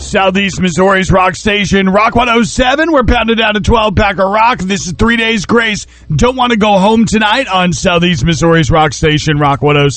Southeast Missouri's rock station, Rock 107. We're pounding out a 12-pack of rock. This is 3 Days Grace. Don't want to go home tonight on Southeast Missouri's rock station, Rock 107.